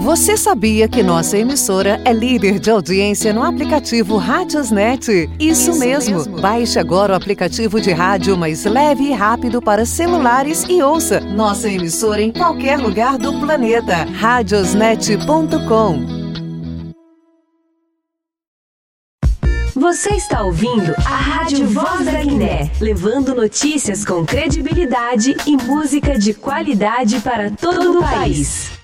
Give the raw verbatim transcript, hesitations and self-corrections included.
Você sabia que nossa emissora é líder de audiência no aplicativo Radiosnet? Isso, Isso mesmo. mesmo! Baixe agora o aplicativo de rádio mais leve e rápido para celulares e ouça nossa emissora em qualquer lugar do planeta. radiosnet ponto com. Você está ouvindo a Rádio Voz da Guiné, levando notícias com credibilidade e música de qualidade para todo o país.